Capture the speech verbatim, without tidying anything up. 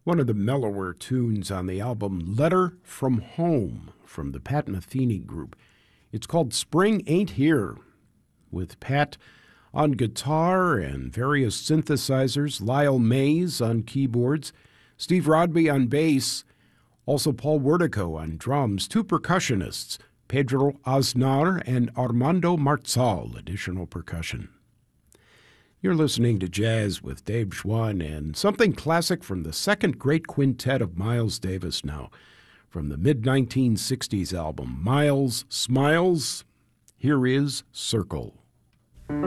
one of the mellower tunes on the album Letter from Home from the Pat Metheny Group. It's called Spring Ain't Here, with Pat on guitar and various synthesizers, Lyle Mays on keyboards, Steve Rodby on bass, also Paul Wertico on drums, two percussionists, Pedro Aznar and Armando Marzal, additional percussion. You're listening to Jazz with Dave Schwann and something classic from the second great quintet of Miles Davis now, from the mid nineteen sixties album, Miles Smiles. Here is Circle.